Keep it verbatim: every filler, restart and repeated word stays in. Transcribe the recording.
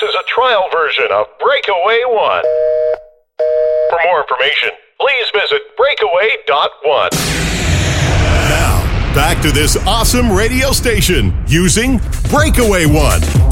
is a trial version of Breakaway One. For more information, please visit breakaway dot one. Now, back to this awesome radio station using Breakaway One.